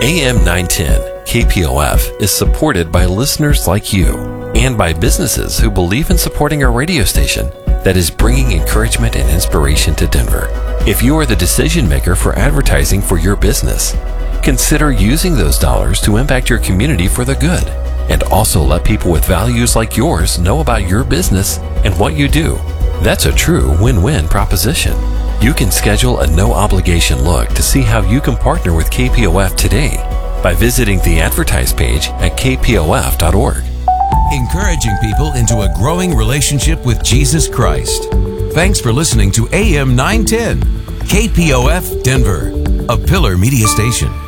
AM 910 KPOF is supported by listeners like you and by businesses who believe in supporting a radio station that is bringing encouragement and inspiration to Denver. If you are the decision maker for advertising for your business, consider using those dollars to impact your community for the good, and also let people with values like yours know about your business and what you do. That's a true win-win proposition. You can schedule a no-obligation look to see how you can partner with KPOF today by visiting the Advertise page at kpof.org. Encouraging people into a growing relationship with Jesus Christ. Thanks for listening to AM 910, KPOF Denver, a Pillar Media Station.